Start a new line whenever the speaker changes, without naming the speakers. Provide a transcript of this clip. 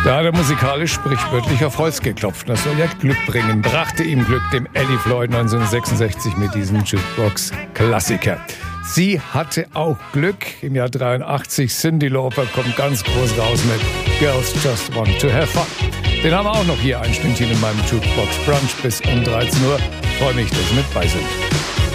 Da hat er musikalisch sprichwörtlich auf Holz geklopft. Das soll ja Glück bringen. Brachte ihm Glück, dem Ellie Floyd 1966 mit diesem Jukebox-Klassiker. Sie hatte auch Glück. Im Jahr 83 Cyndi Lauper kommt ganz groß raus mit Girls Just Want to Have Fun. Den haben wir auch noch hier ein Stündchen in meinem Jukebox Brunch bis um 13 Uhr. Freue mich, dass Sie mit bei sind.